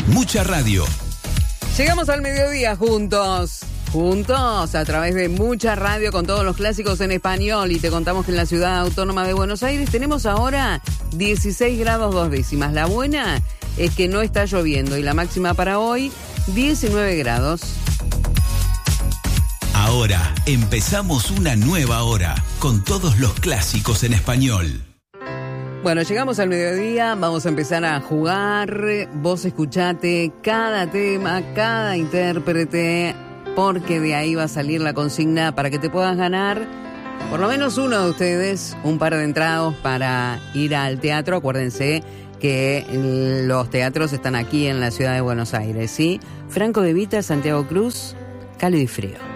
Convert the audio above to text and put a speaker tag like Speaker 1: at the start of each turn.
Speaker 1: Mucha Radio.
Speaker 2: Llegamos al mediodía juntos a través de Mucha Radio con todos los clásicos en español, y te contamos que en la ciudad autónoma de Buenos Aires tenemos ahora 16 grados 2 décimas. La buena es que no está lloviendo y la máxima para hoy 19 grados.
Speaker 1: Ahora empezamos una nueva hora con todos los clásicos en español.
Speaker 2: Bueno, llegamos al mediodía, vamos a empezar a jugar. Vos escuchate cada tema, cada intérprete, porque de ahí va a salir la consigna para que te puedas ganar, por lo menos uno de ustedes, un par de entradas para ir al teatro. Acuérdense que los teatros están aquí en la ciudad de Buenos Aires, ¿sí? Franco De Vita, Santiago Cruz, Cálido y Frío.